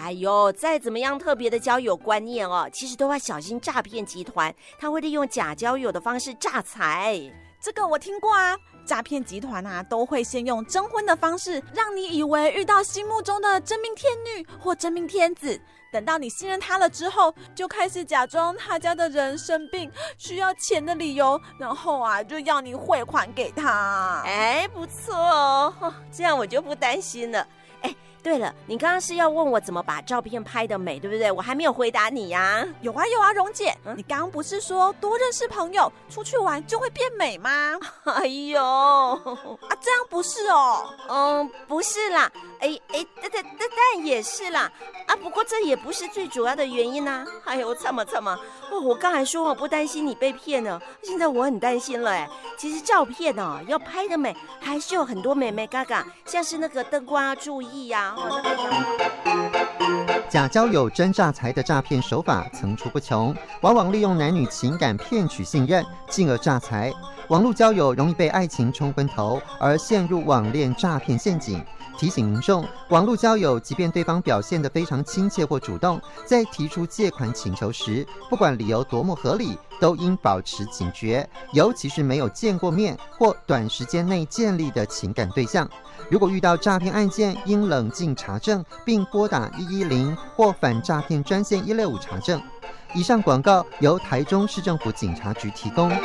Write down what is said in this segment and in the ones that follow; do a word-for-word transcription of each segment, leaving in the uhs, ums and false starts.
哎呦，再怎么样特别的交友观念哦，其实都要小心诈骗集团，他会利用假交友的方式诈财。 这个我听过啊，诈骗集团啊都会先用征婚的方式，让你以为遇到心目中的真命天女或真命天子，等到你信任他了之后，就开始假装他家的人生病需要钱的理由，然后啊就要你汇款给他。 哎，不错哦，这样我就不担心了。哎，对了，你刚刚是要问我怎么把照片拍得美，对不对？我还没有回答你呀。 有啊有啊，蓉姐，嗯、你刚刚不是说多认识朋友，出去玩就会变美吗？ 哎呦， 啊，这样不是哦。 嗯，不是啦。哎哎，但但但但也是啦。啊，不过这也不是最主要的原因啊。哎呦，怎么怎么？哦，我刚才说我不担心你被骗了，现在我很担心了哎。其实照片哦，要拍得美，还是有很多美美嘎嘎，像是那个灯光要注意呀、啊。哦，那个假交友真诈财的诈骗手法层出不穷，往往利用男女情感骗取信任，进而诈财。网络交友容易被爱情冲昏头，而陷入网恋诈骗陷阱。提醒民众，网络交友即便对方表现得非常亲切或主动，在提出借款请求时，不管理由多么合理，都应保持警觉，尤其是没有见过面或短时间内建立的情感对象。如果遇到诈骗案件，应冷静查证，并拨打一一零或反诈骗专线一六五查证。以上广告由台中市政府警察局提供。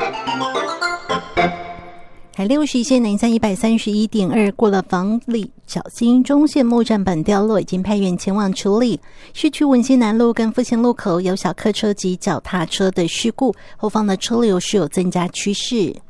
台六十一线南山一百三十一点二，过了房里小心中线木栈板掉落，已经派员前往处理。市区文心南路跟复兴路口有小客车及脚踏车的事故，后方的车流是有增加趋势。